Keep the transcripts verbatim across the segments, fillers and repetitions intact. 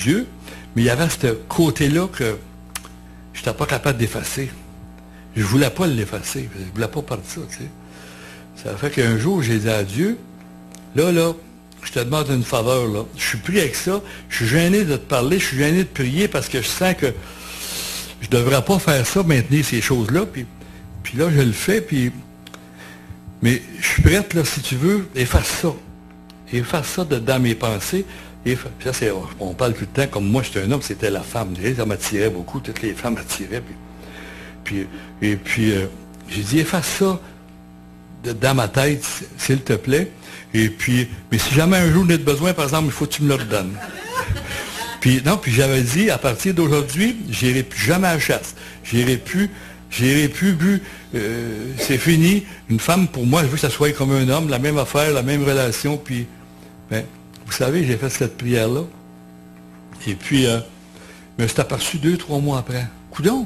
Dieu, mais il y avait ce côté-là que je n'étais pas capable d'effacer. Je ne voulais pas l'effacer. Je ne voulais pas perdre ça, tu sais. Ça fait qu'un jour, j'ai dit à Dieu, là, là, je te demande une faveur, là. Je suis pris avec ça. Je suis gêné de te parler. Je suis gêné de prier parce que je sens que je ne devrais pas faire ça, maintenir ces choses-là. Puis, puis là, je le fais, puis... Mais je suis prête, là, si tu veux, efface ça. Efface ça de, dans mes pensées. Et ça, c'est, on parle tout le temps, comme moi, j'étais un homme, c'était la femme. Ça m'attirait beaucoup, toutes les femmes m'attiraient. Puis, puis, et puis, euh, j'ai dit, efface ça de, dans ma tête, s'il te plaît. Et puis, mais si jamais un jour on a besoin, par exemple, il faut que tu me le redonnes. Puis, non, puis j'avais dit, à partir d'aujourd'hui, j'irai plus jamais à la chasse. J'irai plus, j'irai plus, plus, euh, c'est fini. Une femme, pour moi, je veux que ça soit comme un homme, la même affaire, la même relation. Puis, ben, vous savez, j'ai fait cette prière-là. Et puis, euh, je me suis aperçu deux, trois mois après. Coudon!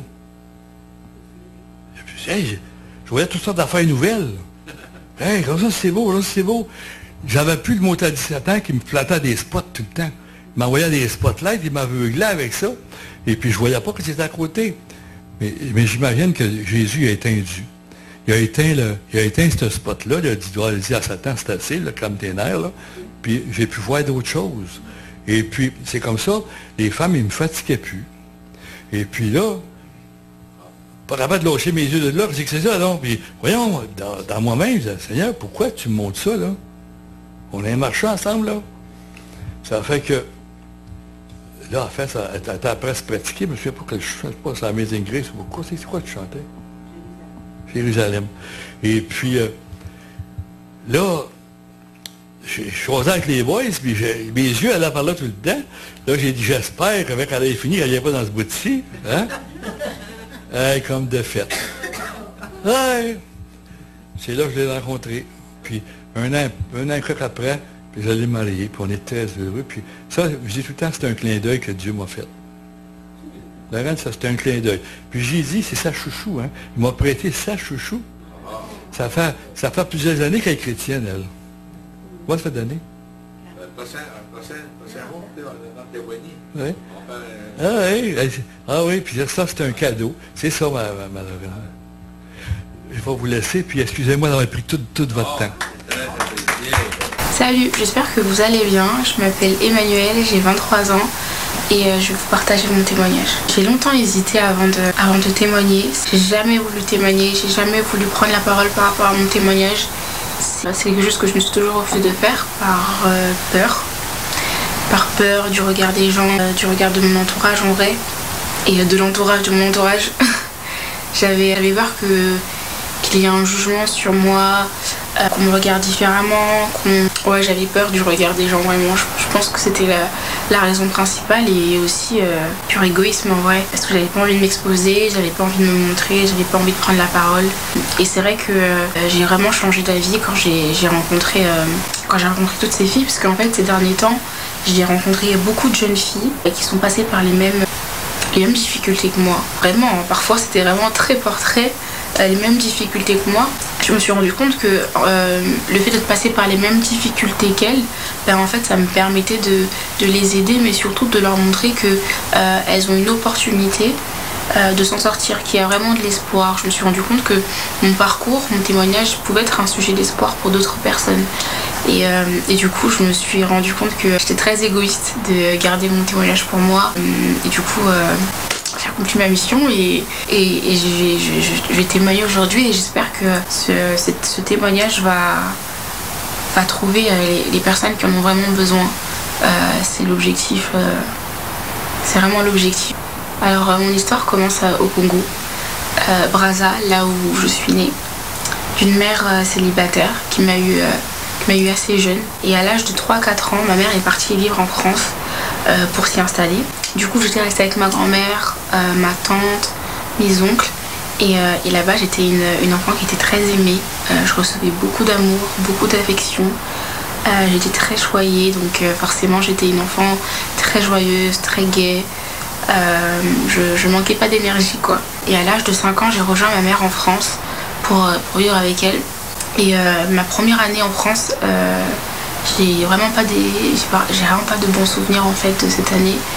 Et puis, hey, je, je voyais toutes sortes d'affaires nouvelles. Hey, comme ça, c'est beau, là, c'est beau. J'avais plus le mot à dix-sept ans qui me flattait des spots tout le temps. Il m'envoyait des spotlights, il m'aveuglait avec ça. Et puis, je voyais pas que c'était à côté. Mais, mais j'imagine que Jésus a éteint Dieu. Il a éteint, le, il a éteint ce spot-là. Il a dit, doit le dire à Satan, c'est assez, là, comme tes nerfs, là. Puis, j'ai pu voir d'autres choses. Et puis, c'est comme ça, les femmes, ils me fatiguaient plus. Et puis là, pas capable de lâcher mes yeux de là, puis c'est que c'est ça, non? Puis, voyons, dans, dans moi-même, je disais, Seigneur, pourquoi tu me montres ça, là? On a marché ensemble, là. Ça fait que, là, en fait, ça était après se pratiquer, mais je ne sais pas que je ne sais pas, c'est Amazing Grace ou quoi, c'est quoi que tu chantais? Jérusalem. Et puis, euh, là, je choisais avec les boys, puis mes yeux allaient par là tout le temps. Là, j'ai dit, j'espère qu'avec elle allait finir, elle n'y pas dans ce bout-ci. Hein? Hey, comme de fête. Hey! C'est là que je l'ai rencontré. Puis, un an, un an et quelques après, puis je l'ai marié, puis on est très heureux. Puis ça, je dis tout le temps, c'est un clin d'œil que Dieu m'a fait. La reine, ça, c'est un clin d'œil. Puis j'ai dit, c'est sa chouchou, hein. Il m'a prêté sa chouchou. Ça fait, ça fait plusieurs années qu'elle est chrétienne, elle. Moi, ça fait d'années. Oui. Ah oui, ah oui, puis ça, c'est un cadeau. C'est ça, ma, ma, ma Je vais vous laisser, puis excusez-moi d'avoir pris tout, tout votre temps. Salut, j'espère que vous allez bien. Je m'appelle Emmanuelle, j'ai vingt-trois ans et je vais vous partager mon témoignage. J'ai longtemps hésité avant de, avant de témoigner. J'ai jamais voulu témoigner, j'ai jamais voulu prendre la parole par rapport à mon témoignage. C'est quelque chose que je me suis toujours refusé de faire par euh, peur. Par peur du regard des gens, euh, du regard de mon entourage en vrai, et de l'entourage de mon entourage. J'avais, j'avais peur que, qu'il y ait un jugement sur moi, euh, qu'on me regarde différemment, qu'on... Ouais, j'avais peur du regard des gens, vraiment. Je, je pense que c'était la, la raison principale, et aussi euh, pur égoïsme en vrai, parce que j'avais pas envie de m'exposer, j'avais pas envie de me montrer, j'avais pas envie de prendre la parole. Et c'est vrai que euh, j'ai vraiment changé d'avis quand j'ai, j'ai rencontré euh, quand j'ai rencontré toutes ces filles, parce qu'en fait ces derniers temps j'ai rencontré beaucoup de jeunes filles qui sont passées par les mêmes, les mêmes difficultés que moi. Vraiment, parfois c'était vraiment très portrait, les mêmes difficultés que moi. Je me suis rendu compte que euh, le fait de passer par les mêmes difficultés qu'elles, ben en fait ça me permettait de, de les aider, mais surtout de leur montrer qu'elles euh, ont une opportunité euh, de s'en sortir, qu'il y a vraiment de l'espoir. Je me suis rendu compte que mon parcours, mon témoignage pouvait être un sujet d'espoir pour d'autres personnes. Et, euh, et du coup, je me suis rendu compte que j'étais très égoïste de garder mon témoignage pour moi. Et du coup, euh, j'ai accompli ma mission et, et, et je, je, je, je vais témoigner aujourd'hui, et j'espère que ce, ce, ce témoignage va, va trouver les, les personnes qui en ont vraiment besoin. Euh, c'est l'objectif. Euh, c'est vraiment l'objectif. Alors, euh, mon histoire commence euh, au Congo, euh, Brazza, là où je suis née, d'une mère euh, célibataire qui m'a eu... Euh, m'a eu assez jeune, et à l'âge de trois à quatre ans, ma mère est partie vivre en France euh, pour s'y installer. Du coup, j'étais restée avec ma grand-mère, euh, ma tante, mes oncles, et, euh, et là-bas j'étais une, une enfant qui était très aimée. Euh, je recevais beaucoup d'amour, beaucoup d'affection, euh, j'étais très choyée, donc euh, forcément j'étais une enfant très joyeuse, très gaie. Euh, je, je manquais pas d'énergie, quoi. Et à l'âge de cinq ans, j'ai rejoint ma mère en France pour, pour vivre avec elle. Et euh, ma première année en France, euh, j'ai vraiment pas des, j'ai, pas, j'ai vraiment pas de bons souvenirs en fait de cette année.